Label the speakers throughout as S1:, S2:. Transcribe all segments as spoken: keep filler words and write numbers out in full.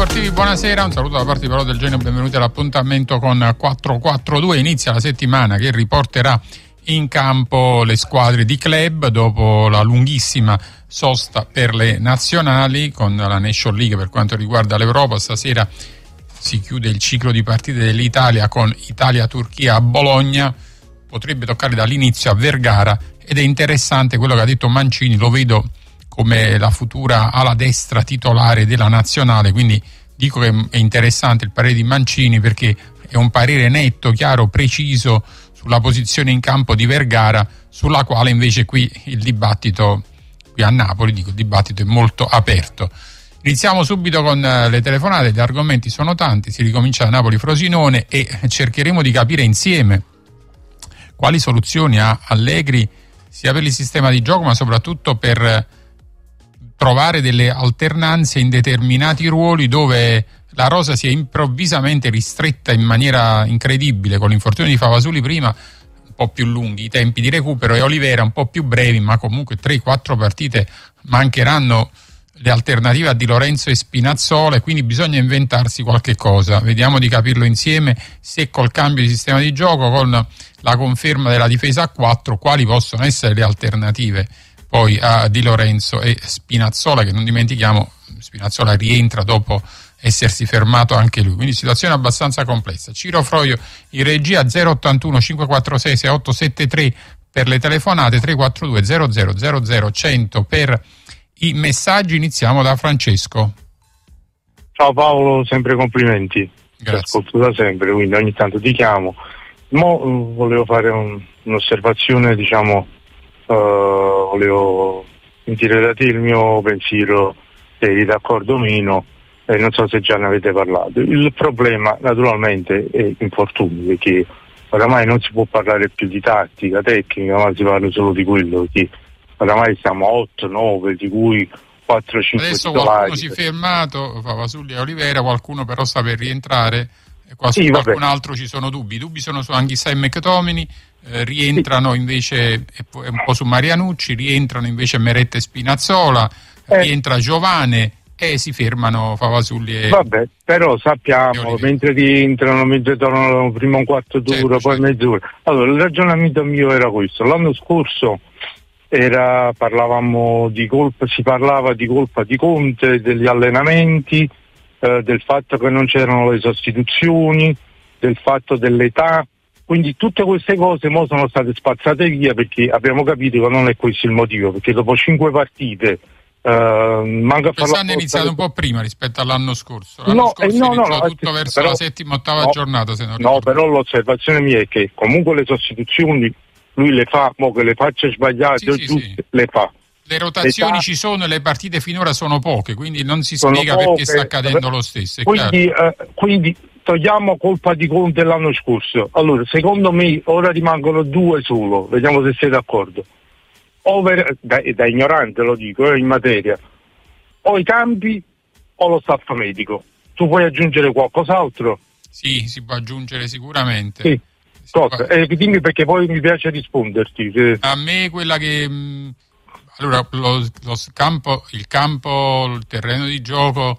S1: Sportivi, buonasera, un saluto da parte di Paolo Del Genio, benvenuti all'appuntamento con quattro quattro due. Inizia la settimana che riporterà in campo le squadre di club dopo la lunghissima sosta per le nazionali con la Nation League. Per quanto riguarda l'Europa, stasera si chiude il ciclo di partite dell'Italia con Italia-Turchia a Bologna, potrebbe toccare dall'inizio a Vergara, ed è interessante quello che ha detto Mancini, lo vedo come la futura ala destra titolare della nazionale, quindi dico che è interessante il parere di Mancini perché è un parere netto, chiaro, preciso sulla posizione in campo di Vergara, sulla quale invece qui il dibattito, qui a Napoli, dico il dibattito è molto aperto. Iniziamo subito con le telefonate, gli argomenti sono tanti, si ricomincia da Napoli-Frosinone e cercheremo di capire insieme quali soluzioni ha Allegri sia per il sistema di gioco ma soprattutto per trovare delle alternanze in determinati ruoli dove la rosa si è improvvisamente ristretta in maniera incredibile, con l'infortunio di Favasuli prima, un po' più lunghi i tempi di recupero, e Olivera un po' più brevi, ma comunque tre quattro partite mancheranno le alternative a Di Lorenzo e Spinazzola, e quindi bisogna inventarsi qualche cosa. Vediamo di capirlo insieme, se col cambio di sistema di gioco, con la conferma della difesa a quattro, quali possono essere le alternative poi a Di Lorenzo e Spinazzola, che non dimentichiamo Spinazzola rientra dopo essersi fermato anche lui, quindi situazione abbastanza complessa. Ciro Froio in regia, zero ottantuno cinquecentoquarantasei sessantottantatre per le telefonate, tre quattro due zero zero zero zero cento per i messaggi. Iniziamo da Francesco.
S2: Ciao Paolo, sempre complimenti.
S1: Grazie.
S2: Ti ascolto da sempre, quindi ogni tanto ti chiamo. Mo uh, volevo fare un, un'osservazione, diciamo, uh, volevo sentire da te il mio pensiero, se eri d'accordo o meno, e non so se già ne avete parlato. Il problema naturalmente è infortuni, perché oramai non si può parlare più di tattica, tecnica, ma si parla solo di quello, perché oramai siamo a otto nove, di cui quattro cinque
S1: adesso
S2: titolari.
S1: Qualcuno si è fermato, Favasuli e Olivera, qualcuno però sta per rientrare, e qua su
S2: sì,
S1: qualcun
S2: vabbè.
S1: altro ci sono dubbi. I dubbi sono su Anghissà e McTominay, eh, rientrano sì. invece un po' su Marianucci, rientrano invece Meret e Spinazzola, eh. rientra Giovane, e si fermano Favasuli e...
S2: Vabbè, però sappiamo, mentre rientrano, mentre tornano prima un quarto d'ora, certo, poi certo. mezz'ora. Allora, il ragionamento mio era questo. L'anno scorso era, parlavamo di colpa, si parlava di colpa di Conte, degli allenamenti, eh, del fatto che non c'erano le sostituzioni, del fatto dell'età, quindi tutte queste cose mo sono state spazzate via, perché abbiamo capito che non è questo il motivo, perché dopo cinque partite Uh, manca
S1: quest'anno è iniziato un po' prima rispetto all'anno scorso. L'anno
S2: no,
S1: scorso
S2: eh, no,
S1: iniziò
S2: no,
S1: tutto verso
S2: però,
S1: la settima, ottava
S2: no,
S1: giornata, se non
S2: no,
S1: ricordo.
S2: però l'osservazione mia è che comunque le sostituzioni lui le fa, mo che le faccia sbagliate
S1: sì,
S2: o
S1: sì,
S2: giuste,
S1: sì.
S2: le fa.
S1: Le rotazioni L'età... ci sono e le partite finora sono poche, quindi non si spiega
S2: poche,
S1: perché sta accadendo lo stesso. È
S2: quindi, eh, quindi togliamo colpa di Conte l'anno scorso. Allora, secondo me ora rimangono due solo, vediamo se siete d'accordo. Over, da, da ignorante lo dico, eh, in materia. O i campi o lo staff medico. Tu puoi aggiungere qualcos'altro?
S1: Sì, si può aggiungere sicuramente.
S2: Sì.
S1: Si
S2: Cosa?
S1: può...
S2: Eh, dimmi, perché poi mi piace risponderti. Se...
S1: A me quella che... Mh, allora, lo, lo campo, il campo, il terreno di gioco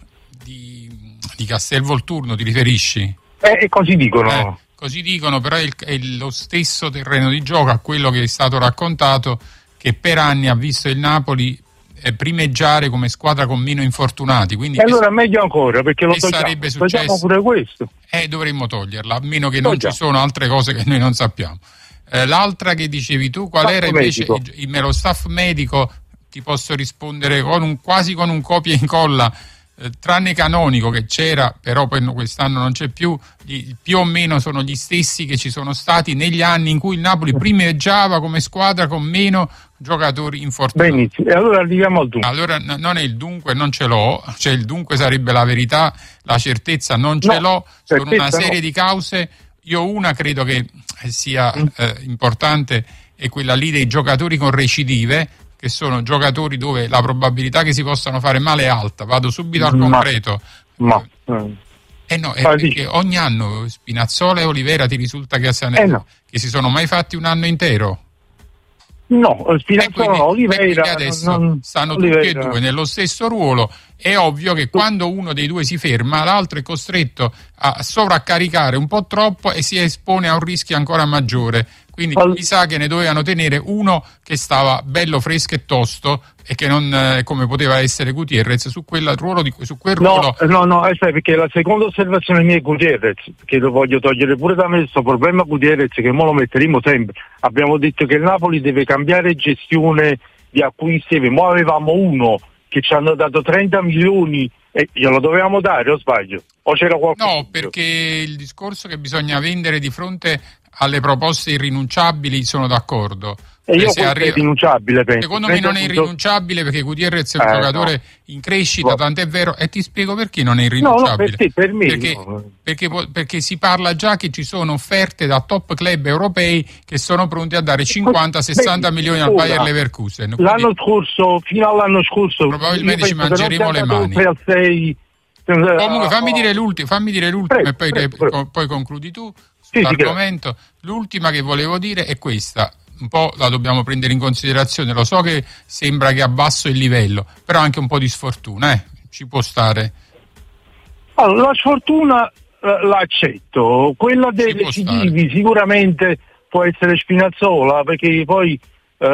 S1: di, di Castelvolturno ti riferisci?
S2: Eh, e così dicono.
S1: Eh, così dicono, però è, il, è lo stesso terreno di gioco a quello che è stato raccontato, che per anni ha visto il Napoli primeggiare come squadra con meno infortunati, quindi
S2: e allora meglio ancora, perché lo togliamo,
S1: sarebbe successo,
S2: togliamo pure questo,
S1: eh, dovremmo toglierla, a meno che non
S2: togliamo.
S1: Ci sono altre cose che noi non sappiamo. Eh, l'altra che dicevi tu, qual staff era invece il, il, lo staff medico? Ti posso rispondere con un, quasi con un copia e incolla, eh, tranne Canonico che c'era, però poi quest'anno non c'è più, gli, più o meno sono gli stessi che ci sono stati negli anni in cui il Napoli primeggiava come squadra con meno giocatori infortunati.
S2: Benissimo, e allora arriviamo al dunque.
S1: Allora n- non è il dunque, non ce l'ho, cioè il dunque sarebbe la verità, la certezza non ce no, l'ho, sono una serie no. di cause. Io una credo che sia mm. eh, importante è quella lì dei giocatori con recidive, che sono giocatori dove la probabilità che si possano fare male è alta. Vado subito al
S2: ma,
S1: concreto.
S2: Ma,
S1: eh no, è perché ogni anno Spinazzola e Olivera ti risulta che, siano,
S2: eh no.
S1: che si sono mai fatti un anno intero?
S2: No, Spinazzola, no, Oliveira.
S1: E adesso
S2: non,
S1: stanno
S2: Oliveira.
S1: tutti e due nello stesso ruolo. È ovvio che quando uno dei due si ferma, l'altro è costretto a sovraccaricare un po' troppo e si espone a un rischio ancora maggiore. Quindi All... mi sa che ne dovevano tenere uno che stava bello fresco e tosto e che non eh, come poteva essere Gutierrez su quel ruolo di, su quel ruolo.
S2: No, no, no, aspetta, perché la seconda osservazione mia è Gutierrez, che lo voglio togliere pure da me questo problema Gutierrez, che mo lo metteremo sempre. Abbiamo detto che il Napoli deve cambiare gestione di acquisti, mo avevamo uno che ci hanno dato trenta milioni e glielo dovevamo dare, o sbaglio? O c'era qualcosa?
S1: No, perché il discorso che bisogna vendere di fronte alle proposte irrinunciabili, sono d'accordo.
S2: E io arri- è irrinunciabile, penso.
S1: Secondo me non è irrinunciabile perché Gutierrez è un eh, giocatore no. in crescita, no. tant'è vero, e ti spiego perché non è irrinunciabile.
S2: No, no, perché, per me
S1: perché,
S2: no.
S1: perché, perché si parla già che ci sono offerte da top club europei che sono pronti a dare cinquanta sessanta milioni al Bayer Leverkusen. Quindi,
S2: l'anno scorso, fino all'anno scorso,
S1: probabilmente ci mangeremo le mani.
S2: Al sei,
S1: Comunque fammi dire l'ultima, fammi dire l'ultima
S2: prego,
S1: e poi,
S2: prego, prego.
S1: poi concludi tu
S2: sì,
S1: sull'argomento. Sì, l'ultima che volevo dire è questa. Un po' la dobbiamo prendere in considerazione, lo so che sembra che abbasso il livello, però anche un po' di sfortuna, eh? Ci può stare.
S2: Allora, la sfortuna eh, l'accetto, quella dei decisivi sicuramente può essere Spinazzola, perché poi eh,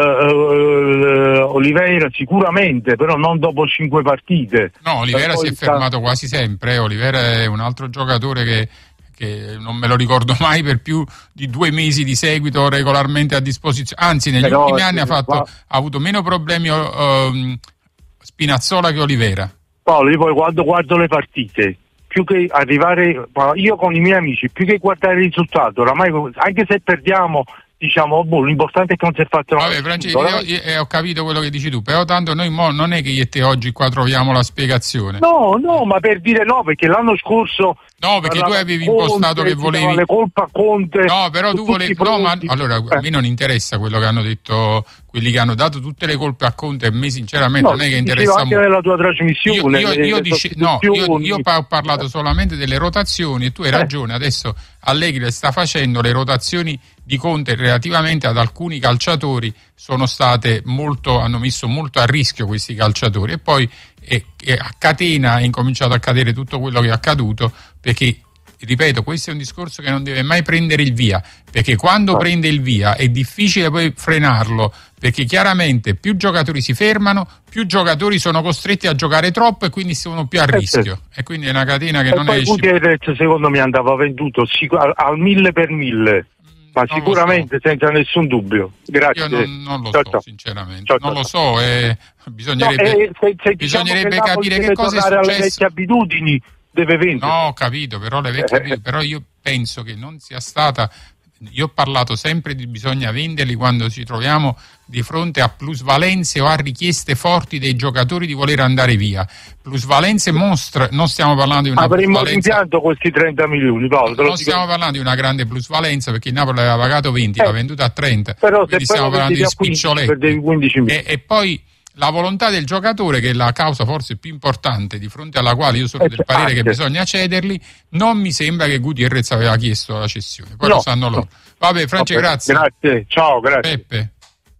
S2: eh, Oliveira sicuramente, però non dopo cinque partite.
S1: No, Oliveira si è
S2: sta...
S1: fermato quasi sempre, eh? Oliveira è un altro giocatore che che non me lo ricordo mai per più di due mesi di seguito regolarmente a disposizione, anzi negli Però, ultimi anni ha, fatto, ha avuto meno problemi uh, Spinazzola che Oliveira.
S2: Paolo, io poi quando guardo le partite, più che arrivare, io con i miei amici, più che guardare il risultato, oramai anche se perdiamo, diciamo, boh, l'importante è che non si è fatto.
S1: Vabbè, Francesco, io, io, io ho capito quello che dici tu, però tanto noi mo non è che io e te oggi qua troviamo la spiegazione.
S2: No, no, ma per dire no, perché l'anno scorso
S1: no, perché tu avevi Conte, impostato che volevi
S2: le colpe a Conte.
S1: No, però tu volevi no, ma allora eh. a me non interessa quello che hanno detto quelli che hanno dato tutte le colpe a Conte, a me sinceramente
S2: no,
S1: non è che interessa
S2: anche
S1: molto.
S2: Nella tua trasmissione.
S1: Io, io, io, dice, no, io, io ho parlato solamente delle rotazioni e tu hai eh. ragione, adesso Allegri sta facendo le rotazioni di Conte relativamente ad alcuni calciatori, sono state molto, hanno messo molto a rischio questi calciatori e poi e, e a catena è incominciato a cadere tutto quello che è accaduto, perché ripeto, questo è un discorso che non deve mai prendere il via, perché quando prende il via è difficile poi frenarlo, perché chiaramente più giocatori si fermano, più giocatori sono costretti a giocare troppo e quindi sono più a rischio, e quindi è una catena che
S2: e
S1: non
S2: poi
S1: è
S2: Gutierrez secondo me andava venduto al, al mille per mille, ma non sicuramente so. Senza nessun dubbio. Grazie.
S1: Io non, non lo
S2: ciao,
S1: so
S2: ciao.
S1: sinceramente,
S2: ciao,
S1: non
S2: ciao.
S1: lo so e bisognerebbe,
S2: no, eh, se, se
S1: bisognerebbe
S2: diciamo che
S1: capire che cosa è
S2: successo alle vecchie abitudini, deve vendere.
S1: No, ho capito, però le vecchie abitudini, però io penso che non sia stata. Io ho parlato sempre di bisogna venderli quando ci troviamo di fronte a plusvalenze o a richieste forti dei giocatori di voler andare via. Plusvalenze mostre, non stiamo parlando di una
S2: avremmo
S1: plusvalenza.
S2: rimpianto questi trenta milioni, Paolo.
S1: Non stiamo parlando di una grande plusvalenza perché il Napoli aveva pagato venti, eh, l'ha venduta a trenta.
S2: Però
S1: quindi
S2: se
S1: stiamo parlando di spicciolette.
S2: E,
S1: e poi la volontà del giocatore, che è la causa forse più importante di fronte alla quale io sono eh, del parere anche. Che bisogna cederli, non mi sembra che Gutierrez aveva chiesto la cessione, poi no, lo sanno loro. Vabbè, Francia,
S2: okay.
S1: grazie.
S2: Grazie, ciao, grazie.
S1: Peppe.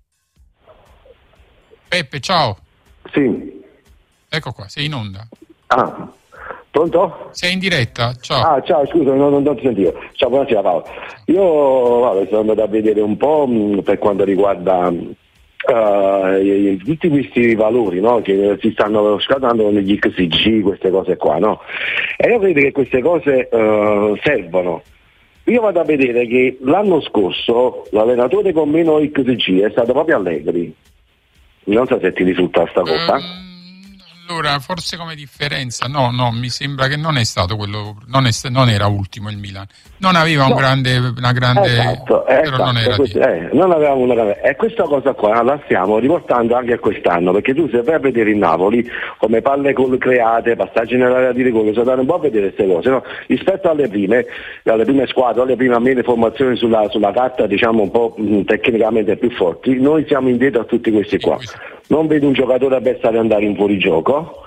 S1: Peppe, ciao.
S3: Sì.
S1: Ecco qua, sei in onda.
S3: Ah, pronto?
S1: Sei in diretta, ciao.
S3: Ah, ciao, scusa, non, non ti sentivo. Ciao, buonasera Paolo. Io vabbè, sono andato a vedere un po' mh, per quanto riguarda Uh, tutti questi valori, no, che si stanno scattando con gli X G, queste cose qua, no? E io credo che queste cose uh, servono. Io vado a vedere che l'anno scorso l'allenatore con meno X G è stato proprio Allegri. Non so se ti risulta sta cosa.
S1: Um... Allora, forse come differenza, no, no, mi sembra che non è stato quello, non, è, non era ultimo il Milan, non aveva un
S3: no.
S1: grande, una grande,
S3: esatto,
S1: però
S3: esatto,
S1: non era
S3: questo, eh, non avevamo una grande, e questa cosa qua la stiamo riportando anche a quest'anno, perché tu se vai a vedere il Napoli come palle gol create, passaggi nell'area di rigore, so dare un po' a vedere queste cose, no? Rispetto alle prime, alle prime squadre, alle prime a me le formazioni sulla, sulla carta, diciamo un po' mh, tecnicamente più forti, noi siamo indietro a tutti questi qua. Non vedo un giocatore avversario andare in fuorigioco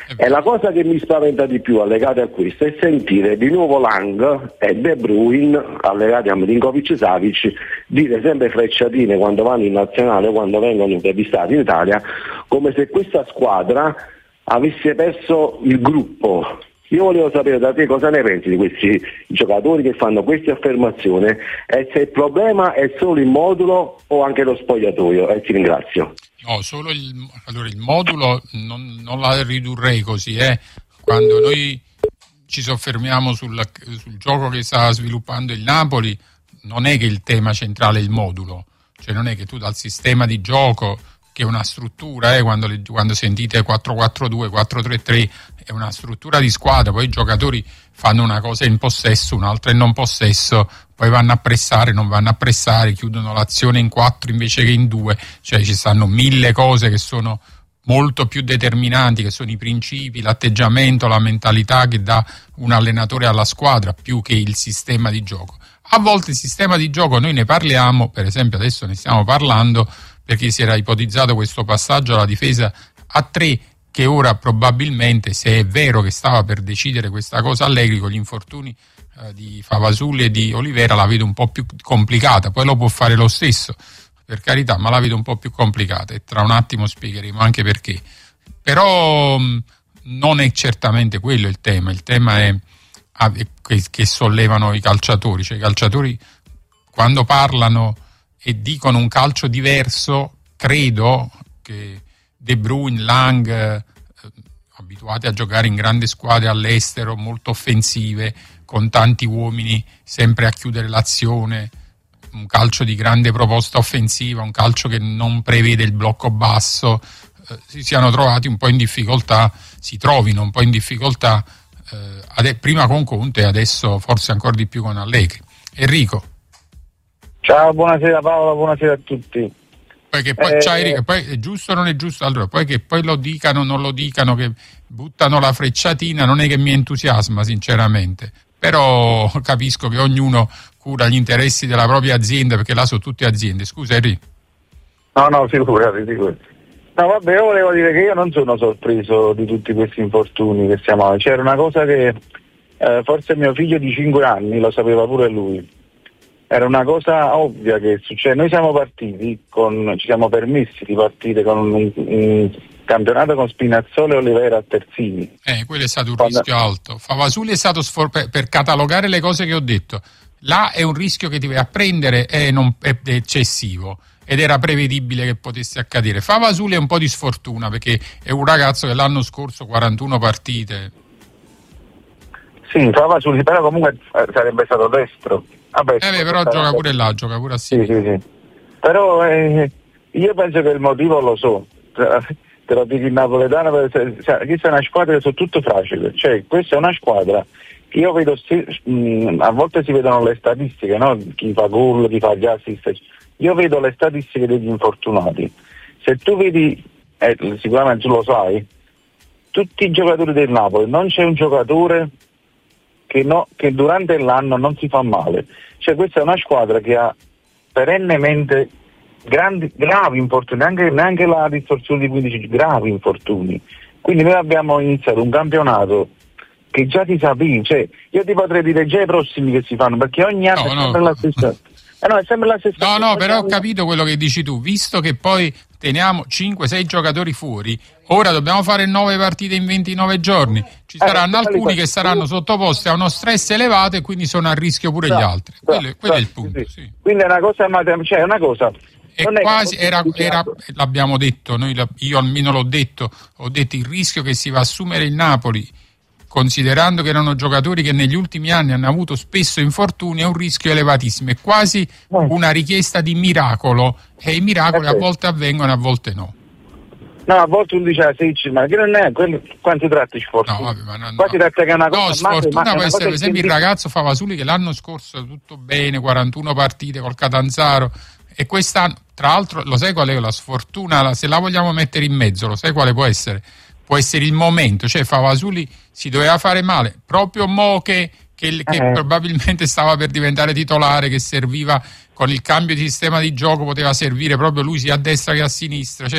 S3: E la cosa che mi spaventa di più allegata a questo è sentire di nuovo Lang e De Bruyne allegati a Milinkovic-Savic dire sempre frecciatine quando vanno in nazionale, quando vengono intervistati in Italia, come se questa squadra avesse perso il gruppo. Io volevo sapere da te cosa ne pensi di questi giocatori che fanno queste affermazioni e se il problema è solo il modulo o anche lo spogliatoio, e ti ringrazio.
S1: No, solo il, allora, il modulo non, non la ridurrei così, eh. Quando noi ci soffermiamo sul, sul gioco che sta sviluppando il Napoli, non è che il tema centrale è il modulo, cioè non è che tu dal sistema di gioco, che è una struttura, eh, quando, le, quando sentite quattro quattro due, quattro tre tre, è una struttura di squadra, poi i giocatori fanno una cosa in possesso, un'altra in non possesso, poi vanno a pressare, non vanno a pressare, chiudono l'azione in quattro invece che in due, cioè ci stanno mille cose che sono molto più determinanti, che sono i principi, l'atteggiamento, la mentalità che dà un allenatore alla squadra, più che il sistema di gioco. A volte il sistema di gioco noi ne parliamo, per esempio adesso ne stiamo parlando, perché si era ipotizzato questo passaggio alla difesa a tre, che ora probabilmente, se è vero che stava per decidere questa cosa Allegri con gli infortuni eh, di Favasulli e di Olivera, la vedo un po' più complicata. Poi lo può fare lo stesso, per carità, ma la vedo un po' più complicata e tra un attimo spiegheremo anche perché. Però mh, non è certamente quello il tema, il tema è ah, che, che sollevano i calciatori, cioè i calciatori quando parlano e dicono un calcio diverso, credo che De Bruyne, Lang, eh, abituati a giocare in grandi squadre all'estero, molto offensive, con tanti uomini sempre a chiudere l'azione, un calcio di grande proposta offensiva, un calcio che non prevede il blocco basso, eh, si siano trovati un po' in difficoltà, si trovino un po' in difficoltà, eh, ade- prima con Conte e adesso forse ancora di più con Allegri. Enrico.
S2: Ciao, buonasera Paolo, buonasera a tutti.
S1: Poi che poi,
S2: eh,
S1: ciao Enrico, poi è giusto o non è giusto? Allora, poi che poi lo dicano o non lo dicano, che buttano la frecciatina, non è che mi entusiasma sinceramente, però capisco che ognuno cura gli interessi della propria azienda, perché là sono tutte aziende. Scusa Enrico.
S2: No, no, figurati, figurati. No, vabbè, io volevo dire che io non sono sorpreso di tutti questi infortuni che stiamo. C'era una cosa che eh, forse mio figlio di cinque anni lo sapeva pure lui. Era una cosa ovvia che succede. Noi siamo partiti con, ci siamo permessi di partire con un, un campionato con Spinazzola e Olivera a terzini.
S1: Eh, quello è stato un Quando... rischio alto. Favasulli è stato sfor- per, per catalogare le cose che ho detto. Là è un rischio che ti vai a prendere, è, non, è, è eccessivo ed era prevedibile che potesse accadere. Favasulli è un po' di sfortuna perché è un ragazzo che l'anno scorso quarantuno partite.
S2: Sì, Favasulli, però comunque sarebbe stato destro. Vabbè,
S1: eh beh, però gioca pure là, gioca pure a
S2: sì, sì, sì. Però eh, io penso che il motivo lo so, te lo dico in napoletano, perché cioè, questa è una squadra che sono tutto fragile, cioè questa è una squadra che io vedo, mh, a volte si vedono le statistiche, no? Chi fa gol, chi fa gli assist, io vedo le statistiche degli infortunati. Se tu vedi, eh, sicuramente tu lo sai, tutti i giocatori del Napoli, non c'è un giocatore che, no, che durante l'anno non si fa male. Cioè questa è una squadra che ha perennemente grandi, gravi infortuni, neanche, neanche la distorsione di quindici, gravi infortuni. Quindi noi abbiamo iniziato un campionato che già ti sapevi, cioè io ti potrei dire già i prossimi che si fanno, perché ogni anno no, è sempre no. la stessa. Eh no, è sempre la stessa.
S1: No, no, però ho capito quello che dici tu, visto che poi teniamo cinque sei giocatori fuori, ora dobbiamo fare nove partite in ventinove giorni, ci saranno eh, alcuni che saranno sottoposti a uno stress elevato e quindi sono a rischio pure no, gli altri. No, quello, quello no, è il punto. Sì, sì.
S2: Quindi è una cosa, cioè è una cosa.
S1: E quasi era, era, l'abbiamo detto, noi, io almeno l'ho detto, ho detto il rischio che si va a assumere il Napoli, considerando che erano giocatori che negli ultimi anni hanno avuto spesso infortuni, è un rischio elevatissimo, è quasi una richiesta di miracolo, e i miracoli a volte avvengono, a volte no.
S2: No, a volte uno dice ah, sì, ma che non è quello, quanto tratti sfortuna?
S1: No, vabbè, ma no,
S2: Qua si tratta che è una cosa.
S1: No, sfortuna può essere per esempio il ragazzo Favasulli che l'anno scorso tutto bene, quarantuno partite col Catanzaro, e quest'anno, tra l'altro, lo sai qual è la sfortuna? Se la vogliamo mettere in mezzo, lo sai quale può essere? Può essere il momento, cioè Favasulli si doveva fare male proprio mo che, che, che eh. probabilmente stava per diventare titolare, che serviva con il cambio di sistema di gioco, poteva servire proprio lui sia a destra che a sinistra, cioè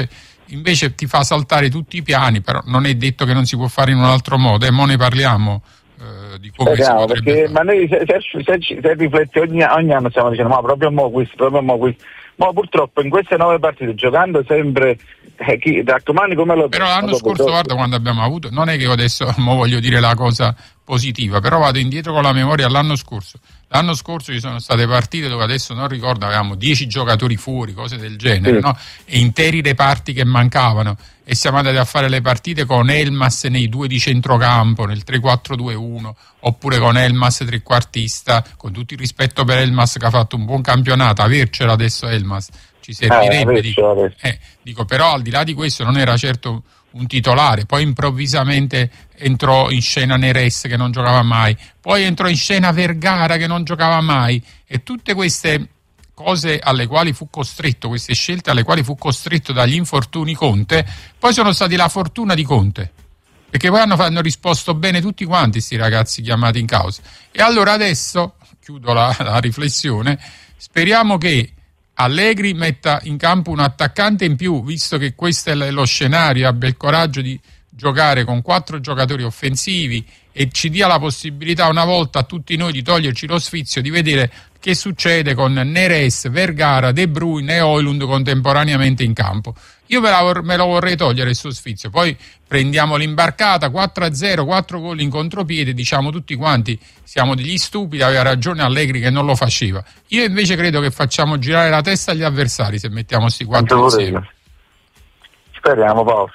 S1: invece ti fa saltare tutti i piani, però non è detto che non si può fare in un altro modo, e mo ne parliamo eh, di come
S4: Speriamo,
S1: si potrebbe
S4: perché,
S1: fare.
S4: ma noi se, se, se, se rifletti ogni, ogni anno stiamo dicendo ma proprio mo questo, proprio mo questo, ma purtroppo in queste nove partite giocando sempre eh, chi, da domani come lo
S1: Però l'anno
S4: dopo,
S1: scorso
S4: dopo.
S1: guarda quando abbiamo avuto, non è che io adesso mo voglio dire la cosa positiva, però vado indietro con la memoria all'anno scorso. L'anno scorso ci sono state partite dove adesso non ricordo, avevamo dieci giocatori fuori, cose del genere,
S4: sì.
S1: no? E interi reparti che mancavano, e siamo andati a fare le partite con Elmas nei due di centrocampo, nel tre quattro due uno, oppure con Elmas trequartista, con tutto il rispetto per Elmas che ha fatto un buon campionato, avercelo adesso Elmas ci servirebbe,
S4: eh,
S1: dico, eh, dico, però al di là di questo non era certo un titolare, poi improvvisamente entrò in scena Neres che non giocava mai, poi entrò in scena Vergara che non giocava mai, e tutte queste cose alle quali fu costretto, queste scelte alle quali fu costretto dagli infortuni Conte, poi sono stati la fortuna di Conte, perché poi hanno, hanno risposto bene tutti quanti sti ragazzi chiamati in causa. E allora adesso, chiudo la, la riflessione, speriamo che Allegri metta in campo un attaccante in più, visto che questo è lo scenario, abbia il coraggio di giocare con quattro giocatori offensivi e ci dia la possibilità una volta a tutti noi di toglierci lo sfizio di vedere che succede con Neres, Vergara, De Bruyne e Højlund contemporaneamente in campo. Io me, la, me lo vorrei togliere il suo sfizio, poi prendiamo l'imbarcata, quattro a zero, quattro gol in contropiede, diciamo tutti quanti siamo degli stupidi, aveva ragione Allegri che non lo faceva. Io invece credo che facciamo girare la testa agli avversari se mettiamo questi quattro insieme.
S4: Speriamo, Paolo.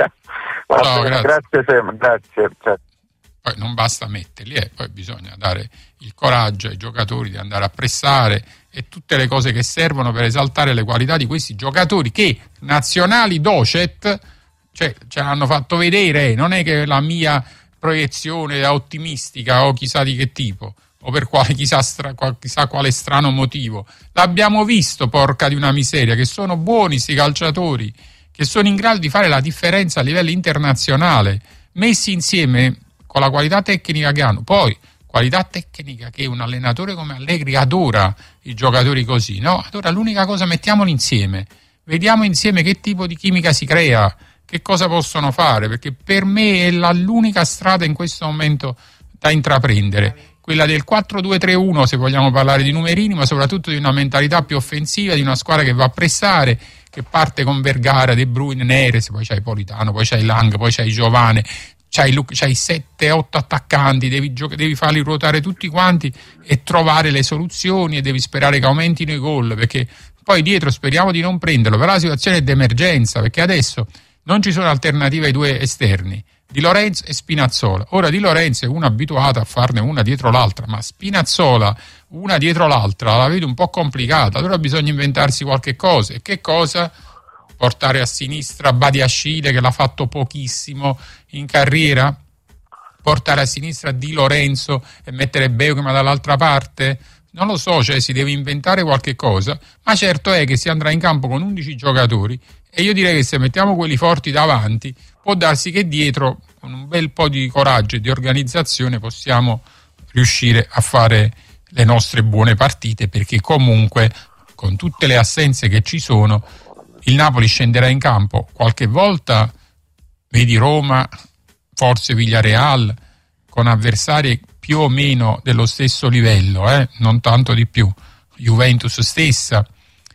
S1: No, grazie.
S4: Grazie, Sam, grazie, grazie.
S1: Poi non basta metterli, eh, poi bisogna dare il coraggio ai giocatori di andare a pressare e tutte le cose che servono per esaltare le qualità di questi giocatori che nazionali docet, cioè ce l'hanno fatto vedere, non è che la mia proiezione ottimistica o chissà di che tipo, o per quale chissà, stra, chissà quale strano motivo, l'abbiamo visto, porca di una miseria, che sono buoni sti calciatori, che sono in grado di fare la differenza a livello internazionale, messi insieme con la qualità tecnica che hanno. Poi qualità tecnica che un allenatore come Allegri adora i giocatori così, no? Allora l'unica cosa, mettiamoli insieme, vediamo insieme che tipo di chimica si crea, che cosa possono fare, perché per me è la, l'unica strada in questo momento da intraprendere, quella del quattro due tre uno se vogliamo parlare di numerini, ma soprattutto di una mentalità più offensiva, di una squadra che va a pressare, che parte con Vergara, De Bruyne, Neres, poi c'hai Politano, poi c'hai Lang, poi c'hai Giovane, c'hai, c'hai sette otto attaccanti, devi, gioca- devi farli ruotare tutti quanti e trovare le soluzioni, e devi sperare che aumentino i gol, perché poi dietro speriamo di non prenderlo, però la situazione è d'emergenza, perché adesso non ci sono alternative ai due esterni, Di Lorenzo e Spinazzola. Ora Di Lorenzo è uno abituato a farne una dietro l'altra, ma Spinazzola una dietro l'altra la vedo un po' complicata, allora bisogna inventarsi qualche cosa. E che cosa? Portare a sinistra Badiashile, che l'ha fatto pochissimo in carriera, portare a sinistra Di Lorenzo e mettere Beugma dall'altra parte? Non lo so, cioè si deve inventare qualche cosa, ma certo è che si andrà in campo con undici giocatori, e io direi che se mettiamo quelli forti davanti può darsi che dietro con un bel po' di coraggio e di organizzazione possiamo riuscire a fare le nostre buone partite, perché comunque con tutte le assenze che ci sono il Napoli scenderà in campo qualche volta, vedi Roma, forse Villarreal, con avversari più o meno dello stesso livello, eh? Non tanto di più, Juventus stessa,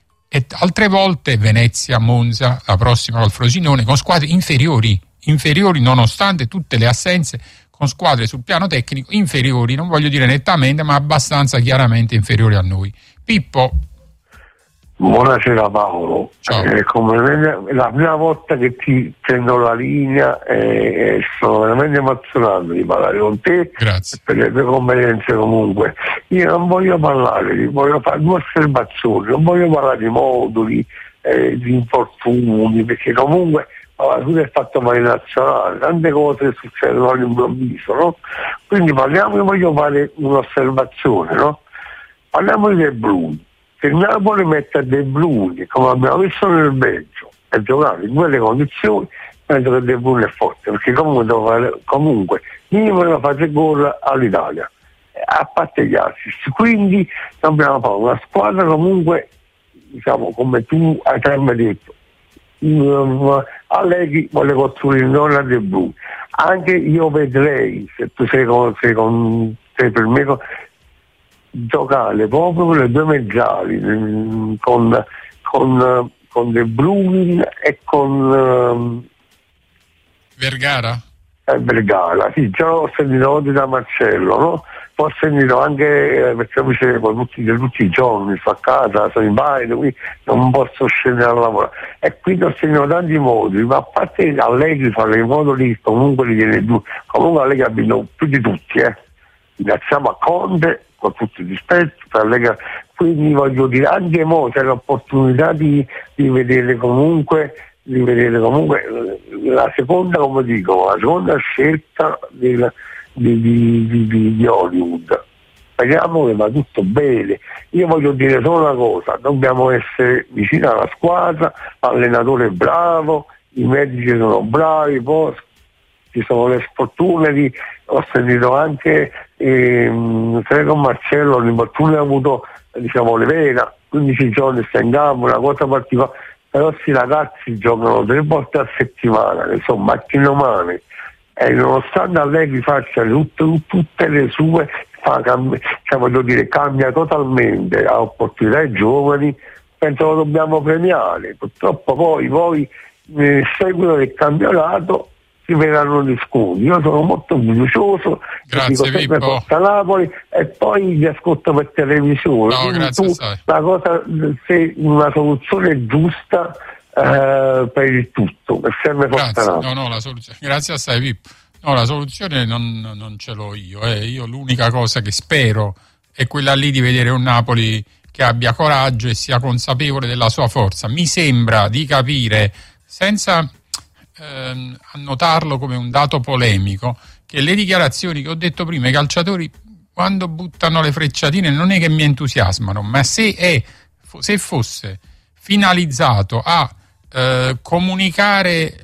S1: e altre volte Venezia, Monza, la prossima col Frosinone, con squadre inferiori, inferiori nonostante tutte le assenze, con squadre sul piano tecnico inferiori, non voglio dire nettamente, ma abbastanza chiaramente inferiori a noi. Pippo.
S5: Buonasera Paolo,
S1: eh,
S5: come è la prima volta che ti prendo la linea e eh, sono veramente emozionato di parlare con te.
S1: Grazie.
S5: Per le tue competenze comunque. Io non voglio parlare, voglio fare due osservazioni, non voglio parlare di moduli, eh, di infortuni, perché comunque allora, tu hai fatto male nazionale, tante cose succedono all'improvviso, no? Quindi parliamo, io voglio fare un'osservazione, no? Parliamo di De Bruyne. Se il Napoli mette a De Bruyne, come abbiamo visto nel Belgio, a giocare in quelle condizioni, penso che De Bruyne è forte, perché comunque devo fare, comunque minimo devo fare gol all'Italia, a parte gli assist. Quindi dobbiamo fare una squadra comunque, diciamo, come tu hai sempre detto, um, Allegri vuole costruire non a De Bruyne. Anche io vedrei, se tu sei, con, sei, con, sei per me, giocare proprio con le due mezzali, con, con, con De Bruyne e con um,
S1: Vergara?
S5: Eh, Vergara, sì, già ho sentito oggi da Marcello, no? Ho sentito anche eh, perché mi dicevo tutti, tutti i giorni, sto a casa, sono in bagno, quindi non posso scendere a lavorare. E quindi ho sentito tanti modi, ma a parte a lei di fare in modo lì, comunque li tiene due, comunque a lei ha vinto più di tutti, eh. Ringraziamo a Conte, con tutto il rispetto, per Lega. Quindi voglio dire, anche mo c'è l'opportunità di, di vedere comunque, di vedere comunque la seconda, come dico, la seconda scelta del, di, di, di, di, di Hollywood. Speriamo che va tutto bene. Io voglio dire solo una cosa, dobbiamo essere vicini alla squadra, l'allenatore è bravo, i medici sono bravi, poi ci sono le sfortune di, ho sentito anche ehm, con Marcello l'infortunio ha avuto, diciamo, le vena, quindici giorni sta in campo, una cosa particolare, però questi ragazzi giocano tre volte a settimana, che sono macchine umane, e nonostante Allegri faccia tutte, tutte le sue, fa, cambia, cioè, voglio dire, cambia totalmente, ha opportunità ai giovani, penso lo dobbiamo premiare. Purtroppo poi voi nel seguito del campionato si vedranno gli scudi. Io sono molto fiducioso, dico sempre Forza Napoli, e poi li ascolto per televisione.
S1: No, grazie,
S5: tu, la cosa, se una soluzione giusta eh, per il tutto, per sempre Forza Napoli.
S1: No, no, la soluzione. Grazie assai, Pippo. No, la soluzione non, non ce l'ho io. Eh. Io l'unica cosa che spero è quella lì di vedere un Napoli che abbia coraggio e sia consapevole della sua forza. Mi sembra di capire, senza ehm, annotarlo come un dato polemico, che le dichiarazioni che ho detto prima, i calciatori quando buttano le frecciatine non è che mi entusiasmano, ma se, è, se fosse finalizzato a eh, comunicare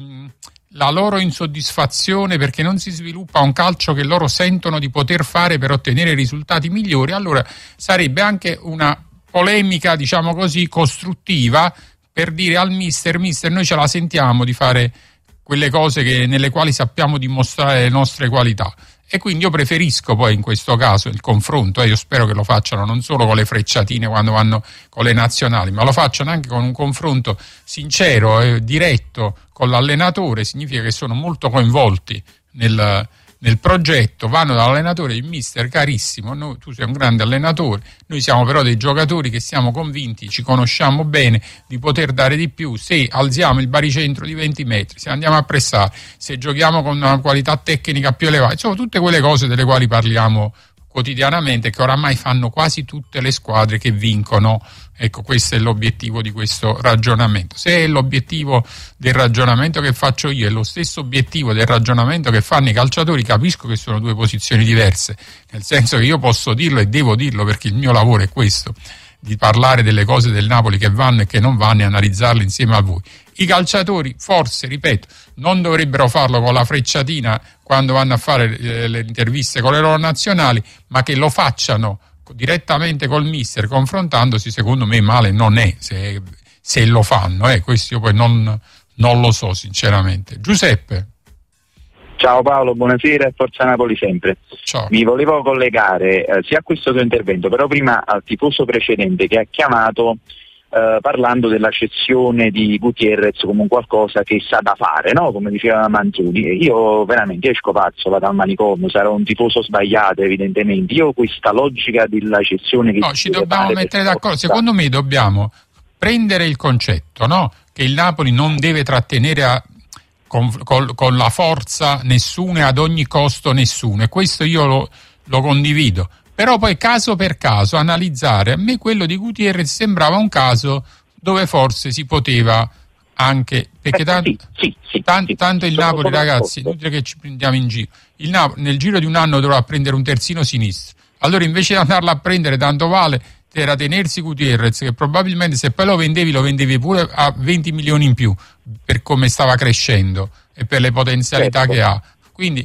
S1: la loro insoddisfazione perché non si sviluppa un calcio che loro sentono di poter fare per ottenere risultati migliori, allora sarebbe anche una polemica, diciamo così, costruttiva per dire al mister, mister, noi ce la sentiamo di fare quelle cose che, nelle quali sappiamo dimostrare le nostre qualità. E quindi io preferisco poi in questo caso il confronto, e eh, io spero che lo facciano non solo con le frecciatine quando vanno con le nazionali, ma lo facciano anche con un confronto sincero e diretto con l'allenatore. Significa che sono molto coinvolti nel, nel progetto, vanno dall'allenatore e il mister, carissimo, noi, tu sei un grande allenatore, noi siamo però dei giocatori che siamo convinti, ci conosciamo bene, di poter dare di più. Se alziamo il baricentro di venti metri, se andiamo a pressare, se giochiamo con una qualità tecnica più elevata, insomma tutte quelle cose delle quali parliamo quotidianamente, che oramai fanno quasi tutte le squadre che vincono. Ecco, questo è l'obiettivo di questo ragionamento. Se è l'obiettivo del ragionamento che faccio io è lo stesso obiettivo del ragionamento che fanno i calciatori, capisco che sono due posizioni diverse, nel senso che io posso dirlo e devo dirlo perché il mio lavoro è questo, di parlare delle cose del Napoli che vanno e che non vanno e analizzarle insieme a voi. I calciatori forse, ripeto, non dovrebbero farlo con la frecciatina quando vanno a fare eh, le interviste con le loro nazionali, ma che lo facciano direttamente col mister, confrontandosi. Secondo me male non è se, se lo fanno, eh. Questo io poi non, non lo so sinceramente. Giuseppe.
S6: Ciao Paolo, buonasera e Forza Napoli sempre.
S1: Ciao.
S6: Mi volevo collegare eh, sia a questo tuo intervento, però prima al tifoso precedente che ha chiamato eh, parlando della cessione di Gutierrez come un qualcosa che sa da fare, no? Come diceva Manzoni. Io veramente esco pazzo, vado al manicomio, sarò un tifoso sbagliato evidentemente. Io questa logica della cessione che...
S1: No, ci dobbiamo mettere d'accordo. Secondo me dobbiamo prendere il concetto, no? Che il Napoli non deve trattenere a... Con, con, con la forza nessuno e ad ogni costo nessuno, e questo io lo, lo condivido, però poi caso per caso analizzare. A me quello di Gutierrez sembrava un caso dove forse si poteva anche, perché tanto,
S6: sì, sì, sì,
S1: tanto,
S6: sì,
S1: tanto il Napoli, ragazzi, inutile che ci prendiamo in giro, il Napoli nel giro di un anno dovrà prendere un terzino sinistro, allora invece di andarla a prendere tanto vale era tenersi Gutierrez, che probabilmente se poi lo vendevi lo vendevi pure a venti milioni in più per come stava crescendo e per le potenzialità certo. che ha. Quindi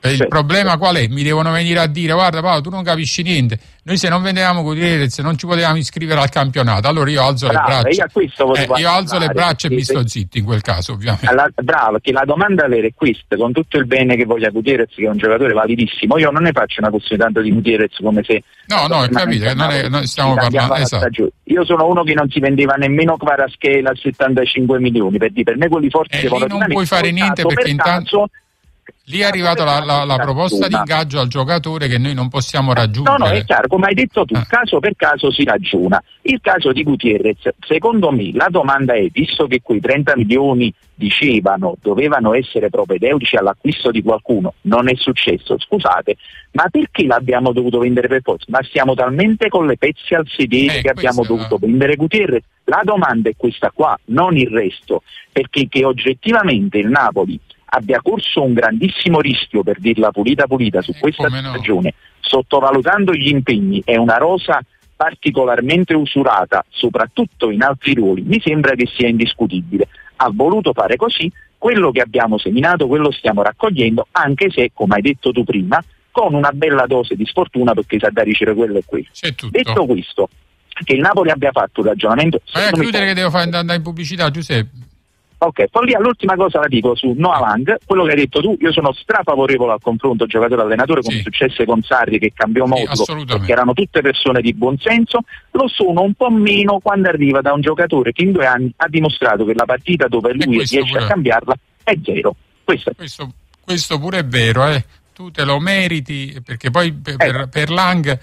S1: E il
S6: Beh,
S1: problema qual è? Mi devono venire a dire: guarda Paolo, tu non capisci niente, noi se non vendevamo Gutierrez non ci potevamo iscrivere al campionato. Allora io alzo
S6: bravo,
S1: le braccia,
S6: io, a questo
S1: eh, io alzo le braccia e mi sto zitto in quel caso, ovviamente.
S6: Alla, bravo, che la domanda vera è questa, con tutto il bene che voglia Gutierrez, che è un giocatore validissimo. Io non ne faccio una questione tanto di Gutierrez come se...
S1: No, no, capite, non è, noi stiamo parlando... Esatto.
S6: Io sono uno che non si vendeva nemmeno Kvaratskhelia a settantacinque milioni, per, dire, per me quelli forti...
S1: E
S6: devono
S1: lì non puoi fare niente perché
S6: per
S1: intanto...
S6: caso,
S1: Lì è arrivata la, la, la proposta di ingaggio al giocatore che noi non possiamo raggiungere.
S6: No, no, è chiaro, come hai detto tu,
S1: ah.
S6: caso per caso si ragiona. Il caso di Gutierrez, secondo me, la domanda è, visto che quei trenta milioni dicevano dovevano essere propedeutici all'acquisto di qualcuno, non è successo, scusate, ma perché l'abbiamo dovuto vendere per forza? Ma siamo talmente con le pezze al sedere
S1: eh,
S6: che abbiamo
S1: questa...
S6: dovuto vendere Gutierrez? La domanda è questa qua, non il resto, perché che oggettivamente il Napoli abbia corso un grandissimo rischio, per dirla pulita pulita, su
S1: eh,
S6: questa
S1: no.
S6: stagione, sottovalutando gli impegni e una rosa particolarmente usurata, soprattutto in altri ruoli, mi sembra che sia indiscutibile. Ha voluto fare così, quello che abbiamo seminato, quello stiamo raccogliendo, anche se, come hai detto tu prima, con una bella dose di sfortuna, perché sa da ricevere quello e quello.
S1: C'è tutto.
S6: Detto questo, che il Napoli abbia fatto un ragionamento...
S1: Vai a chiudere che devo fare andare in pubblicità, Giuseppe.
S6: Ok, poi lì all'ultima cosa la dico su Noah Lang, quello che hai detto tu, io sono strafavorevole al confronto giocatore-allenatore, come
S1: sì.
S6: successe con Sarri che cambiò modulo,
S1: sì,
S6: perché erano tutte persone di buon senso, lo sono un po' meno quando arriva da un giocatore che in due anni ha dimostrato che la partita dove lui riesce pure... a cambiarla è zero. Questo,
S1: questo, questo pure è vero, eh. Tu te lo meriti, perché poi per, per, per Lang...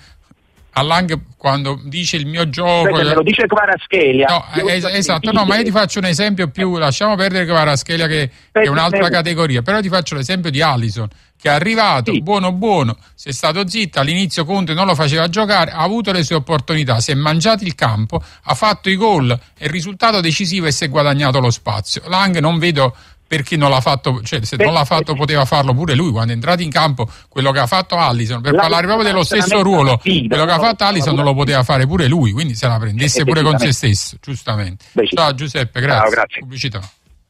S1: A Lang quando dice il mio gioco
S6: me lo dice Kvaratskhelia
S1: no, es- esatto no ma io ti faccio un esempio più, lasciamo perdere Kvaratskhelia che, che è un'altra categoria, però ti faccio l'esempio di Alisson che è arrivato sì. buono buono, si è stato zitto all'inizio, Conte non lo faceva giocare, ha avuto le sue opportunità, si è mangiato il campo, ha fatto i gol e il risultato decisivo e si è guadagnato lo spazio. Lang non vedo perché non l'ha fatto, cioè se non l'ha fatto poteva farlo pure lui quando è entrato in campo. Quello che ha fatto Alisson, per parlare proprio dello stesso ruolo, quello che ha fatto Alisson non lo poteva fare pure lui, quindi se la prendesse pure con se stesso, giustamente. Ciao Giuseppe, grazie.
S6: Ciao, grazie.
S1: Pubblicità.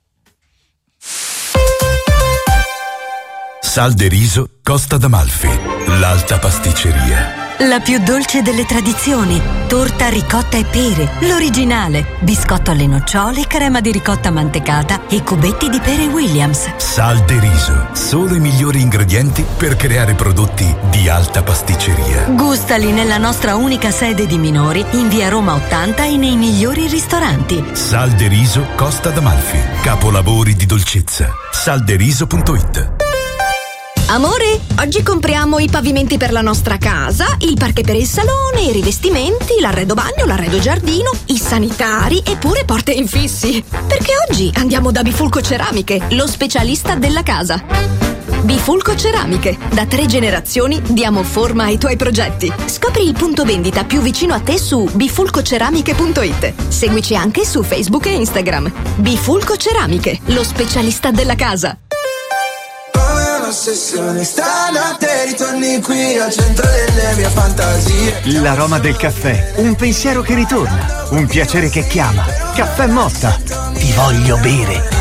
S7: Sal de riso Costa d'Amalfi, l'alta pasticceria.
S8: La più dolce delle tradizioni, torta ricotta e pere, l'originale, biscotto alle nocciole, crema di ricotta mantecata e cubetti di pere Williams.
S7: Sal de riso, solo i migliori ingredienti per creare prodotti di alta pasticceria.
S8: Gustali nella nostra unica sede di Minori, in via Roma ottanta e nei migliori ristoranti.
S7: Sal de riso Costa d'Amalfi, capolavori di dolcezza. salderiso punto it.
S9: Amore, oggi compriamo i pavimenti per la nostra casa, il parquet per il salone, i rivestimenti, l'arredo bagno, l'arredo giardino, i sanitari e pure porte infissi. Perché oggi andiamo da Bifulco Ceramiche, lo specialista della casa. Bifulco Ceramiche, da tre generazioni diamo forma ai tuoi progetti. Scopri il punto vendita più vicino a te su bifulcoceramiche punto it. Seguici anche su Facebook e Instagram. Bifulco Ceramiche, lo specialista della casa.
S10: Ossessione stanotte ritorni qui al centro delle mie fantasie.
S11: L'aroma del caffè, un pensiero che ritorna, un piacere che chiama. Caffè Motta, ti voglio bere.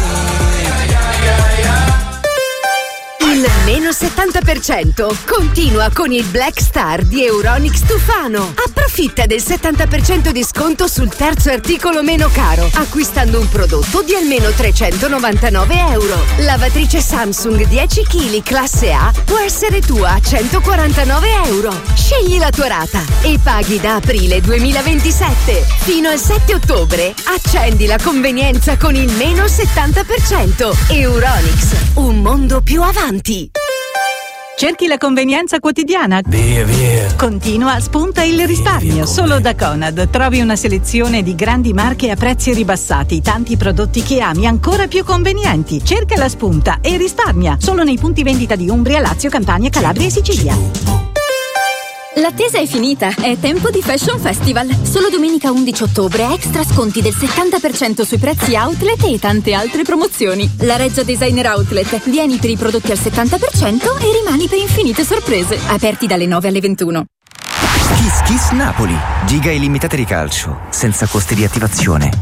S12: Il meno settanta per cento continua con il Black Star di Euronics Tufano. Approfitta del settanta per cento di sconto sul terzo articolo meno caro, acquistando un prodotto di almeno trecentonovantanove euro. Lavatrice Samsung dieci chilogrammi classe A può essere tua a centoquarantanove euro. Scegli la tua rata e paghi da aprile duemilaventisette. Fino al sette ottobre accendi la convenienza con il meno settanta per cento. Euronics, un mondo più avanti.
S13: Cerchi la convenienza quotidiana?
S10: Via via.
S13: Continua, spunta il risparmio. Solo da Conad trovi una selezione di grandi marche a prezzi ribassati, tanti prodotti che ami ancora più convenienti. Cerca la spunta e risparmia. Solo nei punti vendita di Umbria, Lazio, Campania, Calabria e Sicilia.
S14: L'attesa è finita, è tempo di Fashion Festival. Solo domenica undici ottobre extra sconti del settanta per cento sui prezzi outlet e tante altre promozioni. La Regia Designer Outlet. Vieni per i prodotti al settanta per cento e rimani per infinite sorprese. Aperti dalle nove alle ventuno.
S15: Kiss Kiss Napoli. Giga illimitate di calcio, senza costi di attivazione.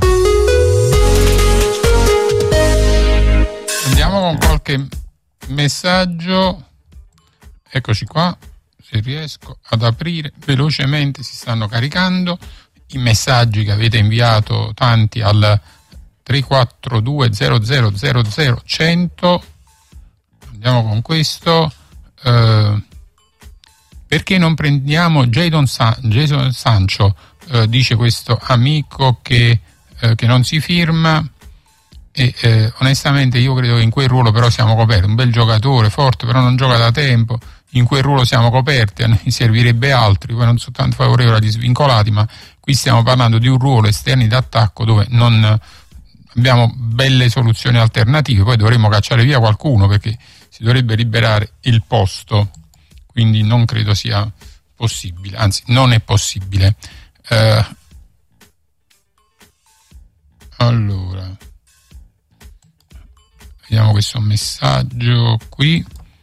S1: Andiamo con qualche messaggio. eccoci qua, se riesco ad aprire velocemente, si stanno caricando i messaggi che avete inviato tanti al tre quattro due zero zero zero zero cento. Andiamo con questo. Eh, perché non prendiamo Jadon, San- Jadon Sancho, eh, dice questo amico che, eh, che non si firma, e eh, onestamente io credo che in quel ruolo però siamo coperti, un bel giocatore, forte, però non gioca da tempo, in quel ruolo siamo coperti, a noi servirebbe altri, poi non sono tanto favorevole agli svincolati, ma qui stiamo parlando di un ruolo esterni d'attacco dove non abbiamo belle soluzioni alternative, poi dovremmo cacciare via qualcuno perché si dovrebbe liberare il posto, quindi non credo sia possibile, anzi non è possibile. Eh, allora, vediamo questo messaggio qui.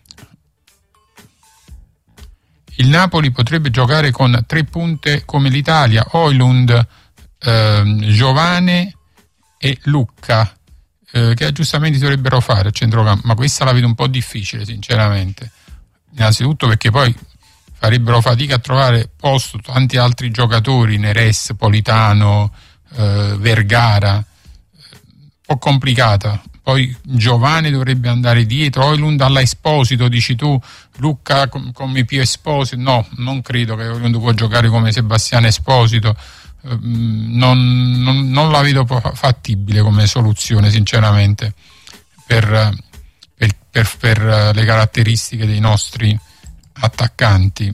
S1: Il Napoli potrebbe giocare con tre punte come l'Italia, Højlund, eh, Giovane e Lucca, eh, che aggiustamenti dovrebbero fare a centrocampo, ma questa la vedo un po' difficile sinceramente, innanzitutto perché poi farebbero fatica a trovare posto tanti altri giocatori, Neres, Politano, eh, Vergara, un po' complicata. Poi Giovane dovrebbe andare dietro, Højlund alla Esposito, dici tu, Lucca com- come più Esposito, no, non credo che Højlund può giocare come Sebastiano Esposito, eh, non, non, non la vedo fattibile come soluzione sinceramente per, per, per, per le caratteristiche dei nostri attaccanti.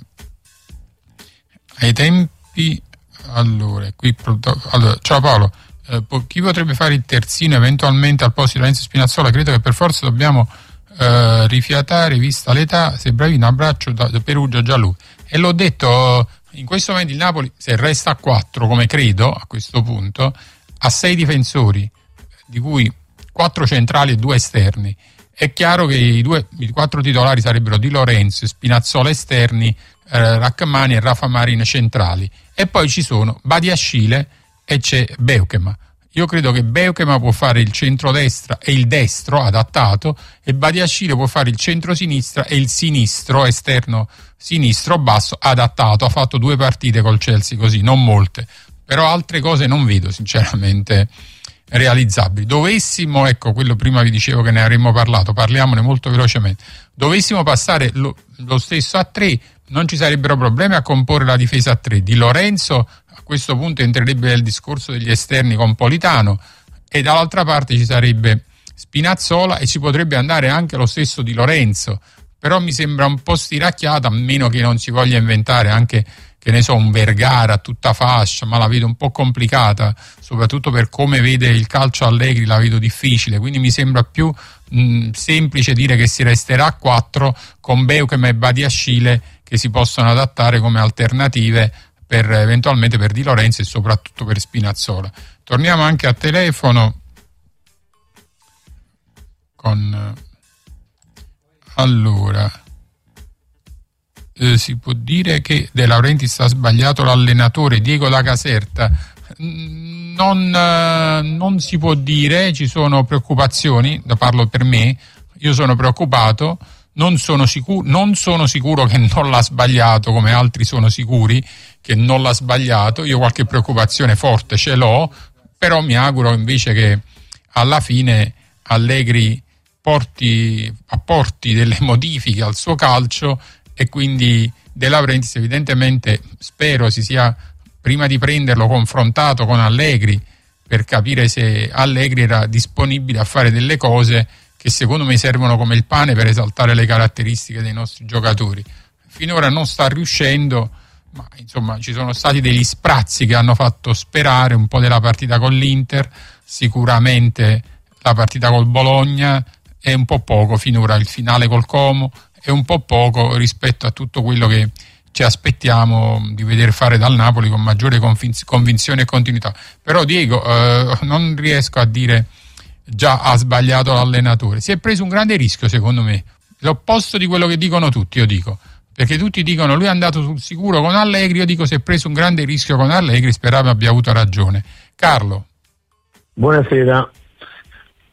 S1: Ai tempi, allora, qui, allora ciao Paolo. Eh, chi potrebbe fare il terzino eventualmente al posto di Lorenzo Spinazzola? Credo che per forza dobbiamo eh, rifiatare, vista l'età. Se bravi, un abbraccio da, da Perugia, già lui. E l'ho detto, in questo momento il Napoli, se resta a quattro, come credo a questo punto, ha sei difensori, di cui quattro centrali e due esterni. È chiaro che i, due, i quattro titolari sarebbero Di Lorenzo, Spinazzola esterni, eh, Rachmani e Rafa Marin centrali. E poi ci sono Badiashile e c'è Beukema. Io credo che Beukema può fare il centrodestra e il destro adattato, e Badiashile può fare il centrosinistra e il sinistro, esterno sinistro basso adattato. Ha fatto due partite col Chelsea così, non molte, però altre cose non vedo sinceramente realizzabili. Dovessimo, ecco, quello prima vi dicevo che ne avremmo parlato, parliamone molto velocemente, dovessimo passare lo, lo stesso a tre, non ci sarebbero problemi a comporre la difesa a tre. Di Lorenzo a questo punto entrerebbe nel discorso degli esterni con Politano, e dall'altra parte ci sarebbe Spinazzola e ci potrebbe andare anche lo stesso Di Lorenzo, però mi sembra un po' stiracchiata, a meno che non si voglia inventare anche, che ne so, un Vergara a tutta fascia, ma la vedo un po' complicata, soprattutto per come vede il calcio Allegri, la vedo difficile, quindi mi sembra più mh, semplice dire che si resterà a quattro con Beukema e Badiashile che si possono adattare come alternative per eventualmente per Di Lorenzo e soprattutto per Spinazzola. Torniamo anche a telefono con allora eh, si può dire che De Laurentiis ha sbagliato l'allenatore Diego da Caserta? Non, eh, non si può dire, ci sono preoccupazioni, da parlo per me, io sono preoccupato. Non sono, sicuro, non sono sicuro che non l'ha sbagliato, come altri sono sicuri che non l'ha sbagliato. Io qualche preoccupazione forte ce l'ho, però mi auguro invece che alla fine Allegri porti, apporti delle modifiche al suo calcio, e quindi De Laurentiis evidentemente spero si sia, prima di prenderlo, confrontato con Allegri per capire se Allegri era disponibile a fare delle cose che secondo me servono come il pane per esaltare le caratteristiche dei nostri giocatori. Finora non sta riuscendo, ma insomma ci sono stati degli sprazzi che hanno fatto sperare, un po' della partita con l'Inter, sicuramente la partita col Bologna, è un po' poco finora il finale col Como, è un po' poco rispetto a tutto quello che ci aspettiamo di vedere fare dal Napoli con maggiore convinz- convinzione e continuità. Però Diego, eh, non riesco a dire già ha sbagliato l'allenatore, si è preso un grande rischio secondo me, l'opposto di quello che dicono tutti, io dico, perché tutti dicono lui è andato sul sicuro con Allegri, io dico si è preso un grande rischio con Allegri, speravo abbia avuto ragione. Carlo.
S16: Buonasera.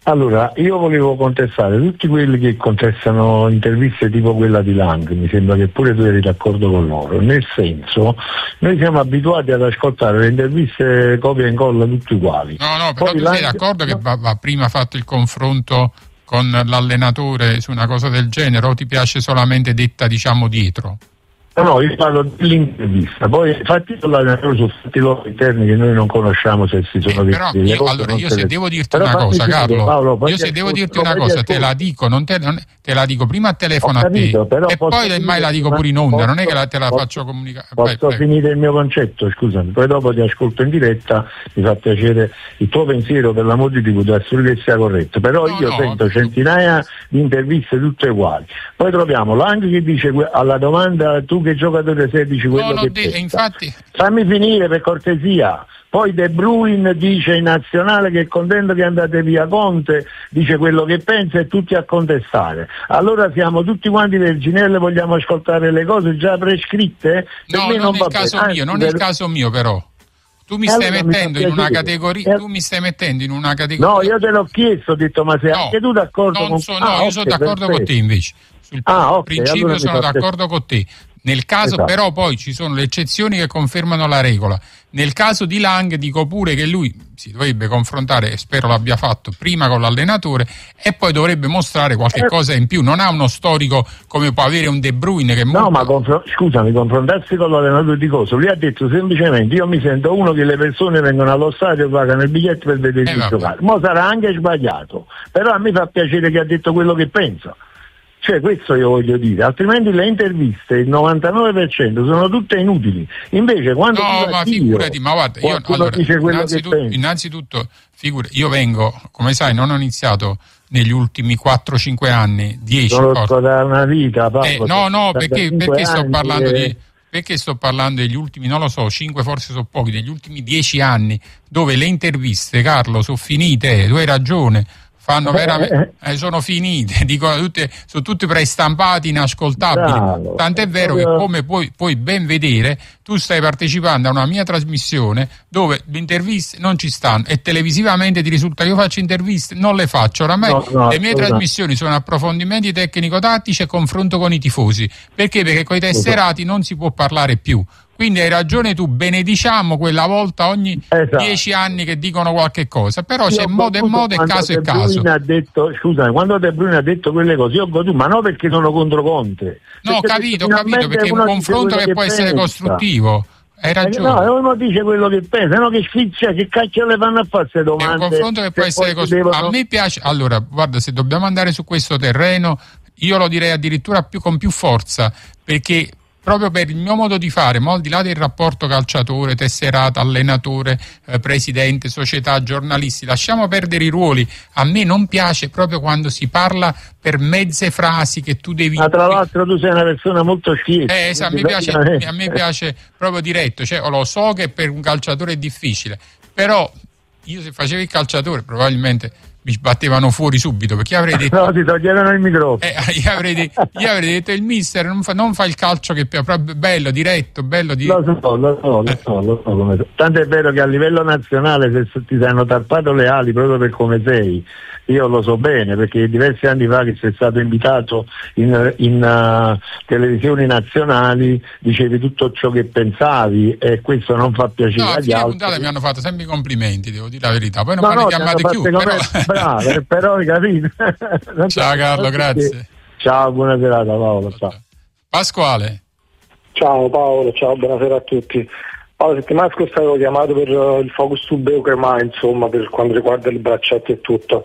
S5: Allora, io volevo contestare tutti quelli che contestano interviste tipo quella di Lang, mi sembra che pure tu eri d'accordo con loro, nel senso, noi siamo abituati ad ascoltare le interviste copia e incolla tutti uguali.
S1: No, no, però
S5: Poi
S1: tu
S5: Lang...
S1: sei d'accordo
S5: no.
S1: che va, va prima fatto il confronto con l'allenatore su una cosa del genere, o ti piace solamente detta, diciamo, dietro?
S5: No, no, io parlo dell'intervista, poi fatti l'allenatore su fatti loro interni che noi non conosciamo se si sono
S1: eh, però
S5: detti,
S1: io, allora io se devo dirti una cosa, Carlo, Paolo, io se devo dirti una cosa te la dico, non te, non, te la dico prima a telefono capito, a te e poi mai la dico pure in onda, posso, non è che la, te la posso, faccio comunicare.
S5: Posso
S1: Vai,
S5: finire il mio concetto, scusami, poi dopo ti ascolto in diretta, mi fa piacere il tuo pensiero, per l'amor di Dio, assurdo che sia corretto, però no, io no, sento no. centinaia di interviste tutte uguali, poi troviamo Lang che dice alla domanda tu che giocatore sei, dici quello
S1: no,
S5: che
S1: de- infatti
S5: fammi finire per cortesia. Poi De Bruyne dice in nazionale che è contento che andate via Conte, dice quello che pensa e tutti a contestare. Allora siamo tutti quanti verginelli, vogliamo ascoltare le cose già prescritte?
S1: No, non, non è il caso bene. mio, Anzi, non per... è il caso mio però. Tu mi stai allora mettendo mi in una categoria, tu mi stai mettendo in una categoria.
S5: No, io te l'ho chiesto, ho detto ma sei no, anche tu d'accordo
S1: non
S5: con
S1: so, No, ah, io okay, sono d'accordo perfetto. con te invece. Sul ah, okay, principio allora sono d'accordo con te. Nel caso esatto. però poi ci sono le eccezioni che confermano la regola. Nel caso di Lang dico pure che lui si dovrebbe confrontare, e spero l'abbia fatto, prima con l'allenatore e poi dovrebbe mostrare qualche eh. cosa in più. Non ha uno storico come può avere un De Bruyne che...
S5: No,
S1: molto...
S5: ma confr- scusami, confrontarsi con l'allenatore di cosa? Lui ha detto semplicemente io mi sento uno che le persone vengono allo stadio e pagano il biglietto per vedere eh, giocare. Mo sarà anche sbagliato, però a me fa piacere che ha detto quello che pensa. Cioè questo io voglio dire, altrimenti le interviste il novantanove per cento sono tutte inutili. Invece quando
S1: no, ma figurati, ma guarda, io allora, innanzitutto, innanzitutto figura, io vengo, come sai, non ho iniziato negli ultimi quattro cinque anni, dieci
S5: da una vita, Paolo,
S1: eh, no, no, perché, perché sto parlando e... di perché sto parlando degli ultimi, non lo so, cinque forse sono pochi, degli ultimi dieci anni, dove le interviste, Carlo, sono finite, tu hai ragione. Fanno veramente, eh, sono finite, dicono tutte, sono tutti prestampati, inascoltabili. Bravo. Tant'è vero che, come puoi, puoi ben vedere, tu stai partecipando a una mia trasmissione dove le interviste non ci stanno e televisivamente ti risulta che io faccio interviste, non le faccio. Oramai no, no, le mie no. trasmissioni sono approfondimenti tecnico-tattici e confronto con i tifosi. Perché? Perché con i tesserati non si può parlare più. Quindi hai ragione tu, benediciamo quella volta ogni esatto. dieci anni che dicono qualche cosa, però io c'è modo e modo e caso e caso.
S5: Ha detto, scusami, quando De Bruyne ha detto quelle cose, io ho goduto, ma no perché sono contro Conte.
S1: No, capito, capito, perché è un confronto che, che può pensa. essere costruttivo. Hai ragione.
S5: Eh, no, uno dice quello che pensa, no che sfizia, che cacchio le fanno a fare queste domande.
S1: È un confronto che può essere costruttivo. Devono... A me piace, allora, guarda, se dobbiamo andare su questo terreno, io lo direi addirittura più con più forza, perché proprio per il mio modo di fare, ma al di là del rapporto calciatore, tesserata, allenatore, eh, presidente, società, giornalisti, lasciamo perdere i ruoli. A me non piace proprio quando si parla per mezze frasi che tu devi...
S5: Ma tra l'altro tu sei una persona molto schietta.
S1: Eh, sa, a, me piace, a me piace proprio diretto, cioè lo so che per un calciatore è difficile, però io se facevo il calciatore probabilmente... mi sbattevano fuori subito perché io avrei detto
S5: no, ti toglierono il microfono
S1: eh, io, avrei de- io avrei detto il mister non fa, non fa il calcio che è bello, diretto, bello di...
S5: lo so, lo so, lo so, lo so come... tanto è vero che a livello nazionale se ti hanno tarpato le ali proprio per come sei, io lo so bene perché diversi anni fa che sei stato invitato in, in uh, televisioni nazionali dicevi tutto ciò che pensavi e questo non fa piacere
S1: no,
S5: agli altri.
S1: Puntate mi hanno fatto sempre i complimenti, devo dire la verità, poi non no, mi hanno no, chiamato più però...
S5: Bravo, però hai capito.
S1: Ciao Carlo, grazie.
S5: Ciao, buona serata Paolo. Ciao.
S1: Pasquale.
S16: Ciao Paolo, ciao, buonasera a tutti. Paolo, la settimana scorsa avevo chiamato per uh, il focus su Beuquema, insomma, per quanto riguarda il braccetto e tutto.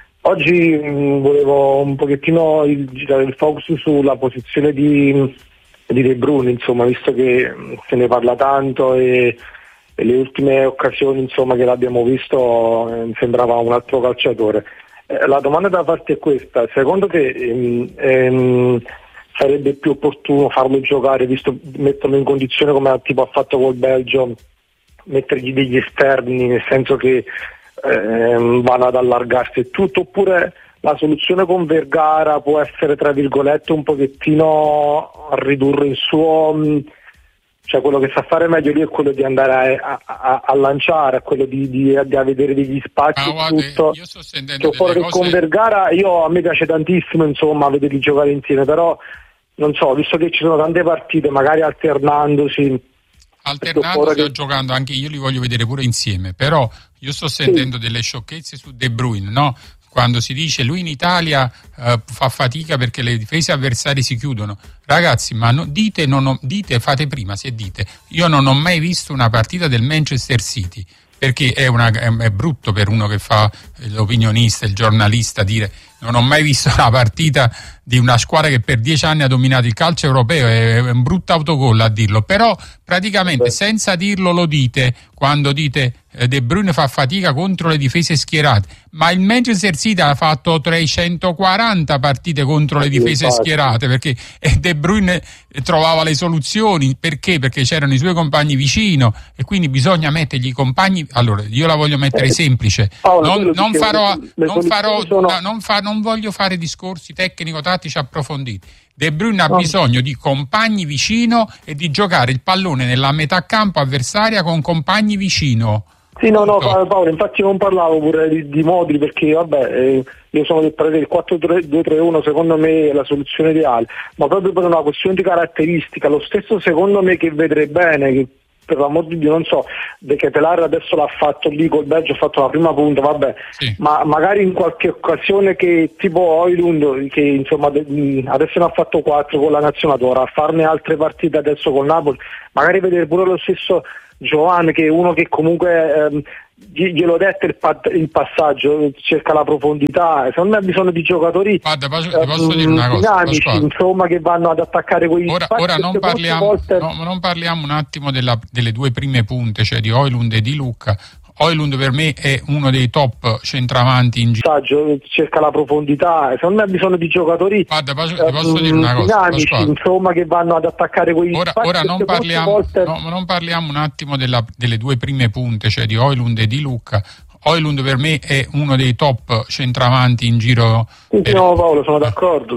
S16: Oggi mh, volevo un pochettino il, girare il focus sulla posizione di, di De Bruyne, insomma, visto che mh, se ne parla tanto e e le ultime occasioni insomma che l'abbiamo visto eh, sembrava un altro calciatore. Eh, la domanda da farti è questa: secondo te ehm, ehm, sarebbe più opportuno farlo giocare, visto metterlo in condizione come tipo ha fatto col Belgio, mettergli degli esterni, nel senso che ehm, vanno ad allargarsi e tutto, oppure la soluzione con Vergara può essere tra virgolette un pochettino a ridurre il suo mh, cioè quello che sa fare meglio lui è quello di andare a, a, a lanciare, quello di, di, di vedere degli spazi
S1: ah,
S16: e tutto.
S1: Io sto sentendo
S16: cioè,
S1: delle cose...
S16: con Vergara io, a me piace tantissimo insomma vederli giocare insieme, però non so, visto che ci sono tante partite magari alternandosi
S1: alternando sto che... giocando, anche io li voglio vedere pure insieme, però io sto sentendo sì. delle sciocchezze su De Bruyne, no? Quando si dice lui in Italia uh, fa fatica perché le difese avversarie si chiudono. Ragazzi, ma no, dite, non ho, dite, fate prima se dite. Io non ho mai visto una partita del Manchester City, perché è, una, è, è brutto per uno che fa l'opinionista, il giornalista, dire non ho mai visto una partita di una squadra che per dieci anni ha dominato il calcio europeo, è, è un brutto autogol a dirlo, però praticamente senza dirlo lo dite quando dite eh, De Bruyne fa fatica contro le difese schierate, ma il Manchester City ha fatto trecentoquaranta partite contro le difese schierate, perché eh, De Bruyne trovava le soluzioni, perché? Perché c'erano i suoi compagni vicino e quindi bisogna mettergli i compagni. Allora io la voglio mettere semplice, non, non farò, non farò sono... non, fa, non voglio fare discorsi tecnico-tattici approfonditi. De Bruyne ha bisogno di compagni vicino e di giocare il pallone nella metà campo avversaria con compagni vicino.
S16: Sì, no, no, Paolo, infatti non parlavo pure di, di Modri, perché vabbè, eh, io sono del parere il quattro due tre uno secondo me è la soluzione ideale, ma proprio per una questione di caratteristica, lo stesso secondo me che vedrei bene, che per l'amor di Dio non so, De Ketelaere adesso l'ha fatto lì col Belgio, ha fatto la prima punta, vabbè, sì. ma magari in qualche occasione che tipo Højlund, che insomma adesso ne ha fatto quattro con la nazionale, dovrà farne altre partite adesso con Napoli, magari vedere pure lo stesso Giovanni, che è uno che comunque ehm, glielo detto il, pa- il passaggio, cerca la profondità, secondo me ha bisogno di giocatori
S1: Guarda, posso, ti posso dire una cosa,
S16: dinamici, insomma, che vanno ad attaccare quegli
S1: ora,
S16: spazi.
S1: Ora non parliamo,
S16: volte...
S1: no, non parliamo un attimo della, delle due prime punte, cioè di Højlund e di Lucca. Højlund per me è uno dei top centravanti in giro.
S16: Cerca la profondità, secondo me ha bisogno di giocatori
S1: Guarda, posso, ti posso dire una cosa,
S16: dinamici, insomma, che vanno ad attaccare quegli
S1: ora,
S16: spazi.
S1: Ora non parliamo,
S16: volte...
S1: no, non parliamo un attimo della, delle due prime punte, cioè di Højlund e di Lucca. Højlund per me è uno dei top centravanti in giro.
S16: Sì,
S1: per...
S16: no, Paolo, sono d'accordo.